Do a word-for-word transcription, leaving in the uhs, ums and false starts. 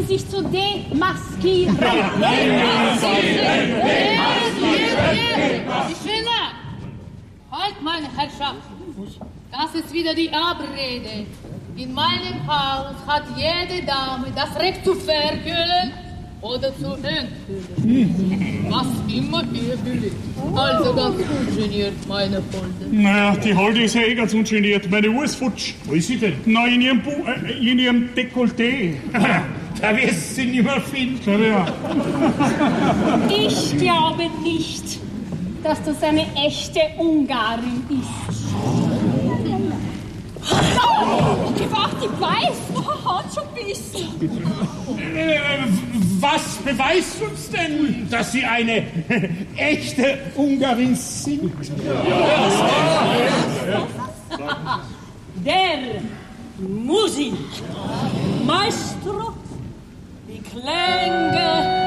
sich zu demaskieren. Schiller! Halt, meine Herrschaft! Das ist wieder die Abrede. In meinem Haus hat jede Dame das Recht zu verkühlen oder zu enthüllen. Was immer ihr beliebt. Also ganz ungeniert, meine Holde. Naja, die Holde ist ja eh ganz ungeniert. Meine Uhr ist futsch. Wo ist sie denn? Na, in ihrem, Bu äh, in ihrem Dekolleté. Da wirst du sie nicht mehr finden. Ja, ja. Ich glaube nicht, dass das eine echte Ungarin ist. Oh, die war die weiß. Oh, hat schon bissen. Äh, was beweist uns denn, dass Sie eine echte Ungarin sind? Der Musik, Maestro, die Klänge